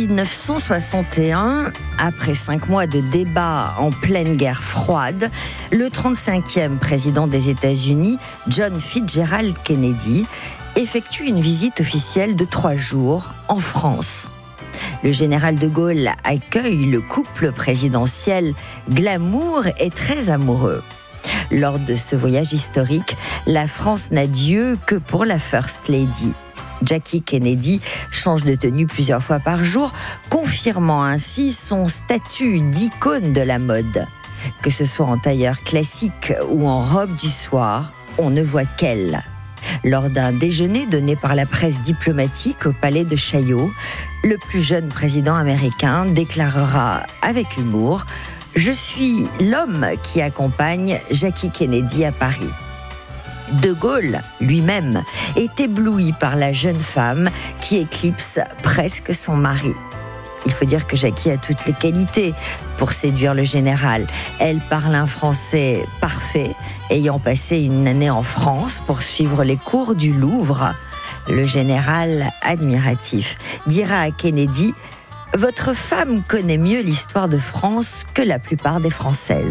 1961, après 5 mois de débats en pleine guerre froide, le 35e président des États-Unis, John Fitzgerald Kennedy, effectue une visite officielle de 3 jours en France. Le général de Gaulle accueille le couple présidentiel glamour et très amoureux. Lors de ce voyage historique, la France n'a Dieu que pour la First Lady. Jackie Kennedy change de tenue plusieurs fois par jour, confirmant ainsi son statut d'icône de la mode. Que ce soit en tailleur classique ou en robe du soir, on ne voit qu'elle. Lors d'un déjeuner donné par la presse diplomatique au palais de Chaillot, le plus jeune président américain déclarera avec humour « Je suis l'homme qui accompagne Jackie Kennedy à Paris ». De Gaulle, lui-même, est ébloui par la jeune femme qui éclipse presque son mari. Il faut dire que Jackie a toutes les qualités pour séduire le général. Elle parle un français parfait, ayant passé une année en France pour suivre les cours du Louvre. Le général, admiratif, dira à Kennedy « Votre femme connaît mieux l'histoire de France que la plupart des Françaises ».